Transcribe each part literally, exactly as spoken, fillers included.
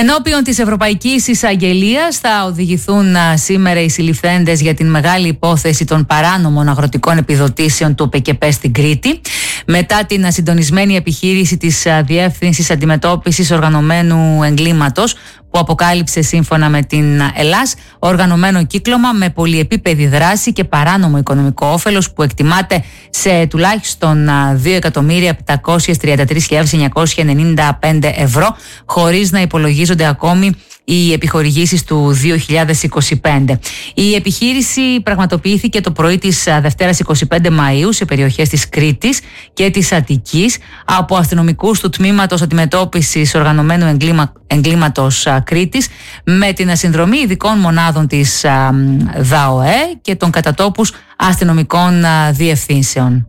Ενώπιον της Ευρωπαϊκής Εισαγγελίας θα οδηγηθούν σήμερα οι συλληφθέντες για την μεγάλη υπόθεση των παράνομων αγροτικών επιδοτήσεων του ΠΚΠ στην Κρήτη. Μετά την συντονισμένη επιχείρηση της Διεύθυνσης Αντιμετώπισης Οργανωμένου Εγκλήματος, που αποκάλυψε σύμφωνα με την ΕΛΑΣ οργανωμένο κύκλωμα με πολυεπίπεδη δράση και παράνομο οικονομικό όφελος που εκτιμάται σε τουλάχιστον δύο εκατομμύρια επτακόσιες τριάντα τρεις χιλιάδες εννιακόσια ενενήντα πέντε ευρώ, χωρίς να υπολογίζονται ακόμη οι επιχορηγήσεις του δύο χιλιάδες είκοσι πέντε. Η επιχείρηση πραγματοποιήθηκε το πρωί της Δευτέρας εικοστή πέμπτη Μαΐου σε περιοχές της Κρήτης και της Αττικής από αστυνομικούς του Τμήματος Αντιμετώπισης Οργανωμένου Εγκλήμα, Εγκλήματος Κρήτης, με την συνδρομή ειδικών μονάδων της ΔΑΟΕ και των κατατόπους αστυνομικών διευθύνσεων.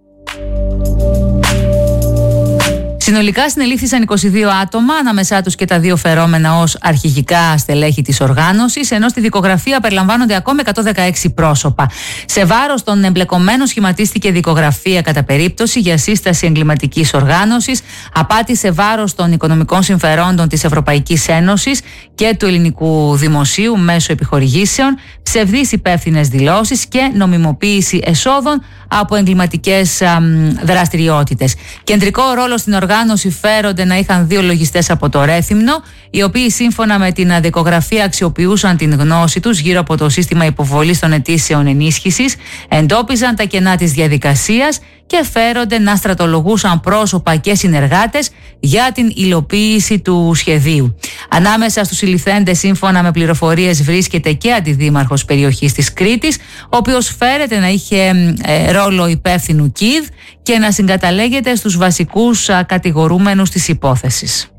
Συνολικά συνελήφθησαν είκοσι δύο άτομα, ανάμεσά τους και τα δύο φερόμενα ως αρχηγικά στελέχη της οργάνωσης, ενώ στη δικογραφία περιλαμβάνονται ακόμα εκατόν δεκαέξι πρόσωπα. Σε βάρος των εμπλεκομένων σχηματίστηκε δικογραφία κατά περίπτωση για σύσταση εγκληματικής οργάνωσης, απάτη σε βάρος των οικονομικών συμφερόντων της Ευρωπαϊκής Ένωσης και του ελληνικού δημοσίου μέσω επιχορηγήσεων, ψευδείς υπεύθυνες δηλώσεις και νομιμοποίηση εσόδων από εγκληματικές δραστηριότητες. Κεντρικό ρόλο στην οργάνωση φέρονται να είχαν δύο λογιστές από το Ρέθυμνο, οι οποίοι σύμφωνα με την δικογραφία αξιοποιούσαν την γνώση τους γύρω από το σύστημα υποβολής των αιτήσεων ενίσχυσης, εντόπιζαν τα κενά της διαδικασίας και φέρονται να στρατολογούσαν πρόσωπα και συνεργάτες για την υλοποίηση του σχεδίου. Ανάμεσα στους συλληφθέντες, σύμφωνα με πληροφορίες, βρίσκεται και αντιδήμαρχος περιοχής της Κρήτης, ο οποίος φέρεται να είχε ε, ρόλο υπεύθυνου ΚΙΔ και να συγκαταλέγεται στους βασικούς α, κατηγορούμενους της υπόθεσης.